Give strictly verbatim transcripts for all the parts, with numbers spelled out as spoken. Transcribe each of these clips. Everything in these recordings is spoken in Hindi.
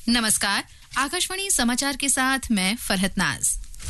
नमस्कार, आकाशवाणी समाचार के साथ मैं फरहत नाज।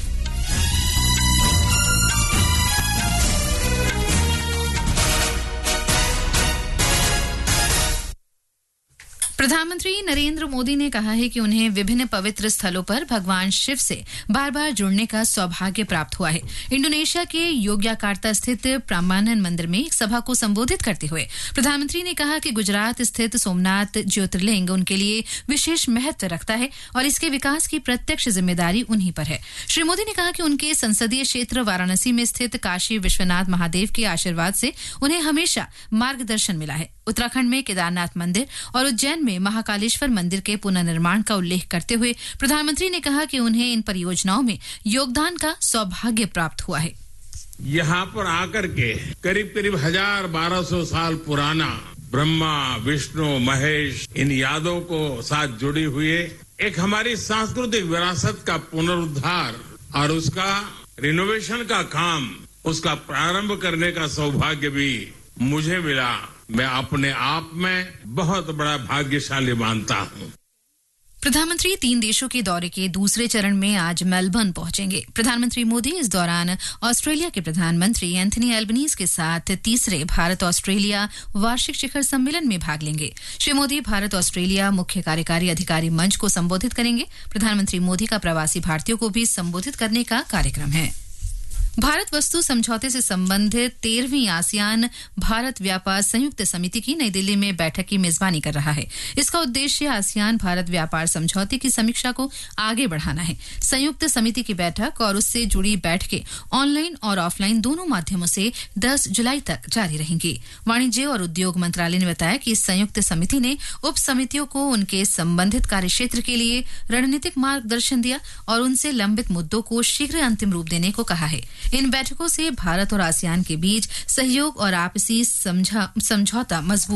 प्रधानमंत्री नरेंद्र मोदी ने कहा है कि उन्हें विभिन्न पवित्र स्थलों पर भगवान शिव से बार बार जुड़ने का सौभाग्य प्राप्त हुआ है। इंडोनेशिया के योग्याकार्ता स्थित प्रामानन मंदिर में एक सभा को संबोधित करते हुए प्रधानमंत्री ने कहा कि गुजरात स्थित सोमनाथ ज्योतिर्लिंग उनके लिए विशेष महत्व रखता है और इसके विकास की प्रत्यक्ष जिम्मेदारी उन्हीं पर है। श्री मोदी ने कहा कि उनके संसदीय क्षेत्र वाराणसी में स्थित काशी विश्वनाथ महादेव के आशीर्वाद से उन्हें हमेशा मार्गदर्शन मिला है। उत्तराखंड में केदारनाथ मंदिर और उज्जैन में महाकालेश्वर मंदिर के पुनर्निर्माण का उल्लेख करते हुए प्रधानमंत्री ने कहा कि उन्हें इन परियोजनाओं में योगदान का सौभाग्य प्राप्त हुआ है। यहाँ पर आकर के करीब करीब हजार बारह सौ साल पुराना ब्रह्मा विष्णु महेश इन यादों को साथ जुड़ी हुई एक हमारी सांस्कृतिक विरासत का पुनरुद्धार और उसका रिनोवेशन का काम, उसका प्रारंभ करने का सौभाग्य भी मुझे मिला। मैं अपने आप में बहुत बड़ा भाग्यशाली मानता हूँ। प्रधानमंत्री तीन देशों के दौरे के दूसरे चरण में आज मेलबर्न पहुंचेंगे। प्रधानमंत्री मोदी इस दौरान ऑस्ट्रेलिया के प्रधानमंत्री एंथनी एल्बनीज के साथ तीसरे भारत ऑस्ट्रेलिया वार्षिक शिखर सम्मेलन में भाग लेंगे। श्री मोदी भारत ऑस्ट्रेलिया मुख्य कार्यकारी अधिकारी मंच को संबोधित करेंगे। प्रधानमंत्री मोदी का प्रवासी भारतीयों को भी संबोधित करने का कार्यक्रम है। भारत वस्तु समझौते से संबंधित तेरहवीं आसियान भारत व्यापार संयुक्त समिति की नई दिल्ली में बैठक की मेजबानी कर रहा है। इसका उद्देश्य आसियान भारत व्यापार समझौते की समीक्षा को आगे बढ़ाना है। संयुक्त समिति की बैठक और उससे जुड़ी बैठकें ऑनलाइन और ऑफलाइन दोनों माध्यमों से दस जुलाई तक जारी रहेंगी। वाणिज्य और उद्योग मंत्रालय ने बताया कि इस संयुक्त समिति ने उप समितियों को उनके संबंधित कार्यक्षेत्र के लिए रणनीतिक मार्गदर्शन दिया और उनसे लंबित मुद्दों को शीघ्र अंतिम रूप देने को कहा है। इन बैठकों से भारत और आसियान के बीच सहयोग और आपसी समझौता मजबूत